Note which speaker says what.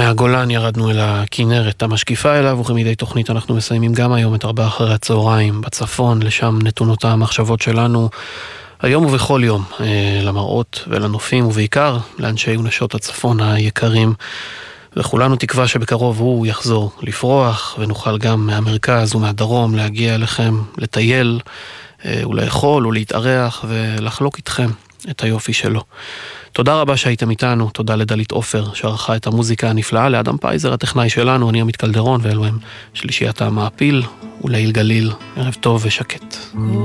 Speaker 1: מהגולן ירדנו אל הכינרת המשקיפה אליו, וכמדי תוכנית אנחנו מסיימים גם היום את 4 אחרי הצהריים בצפון, לשם נתונות המחשבות שלנו היום ובכל יום, למראות ולנופים, ובעיקר לאנשי ונשות הצפון היקרים, וכולנו תקווה שבקרוב הוא יחזור לפרוח, ונוכל גם מהמרכז ומהדרום להגיע אליכם, לטייל ולאכול ולהתארח ולחלוק איתכם את היופי שלו. תודה רבה שהייתם איתנו, תודה לדלית עופר שערכה את המוזיקה הנפלאה, לאדם פייזר הטכנאי שלנו, אני עמית קלדרון, ואלו הם שלישיית המעפיל ולעיל גליל. ערב טוב ושקט.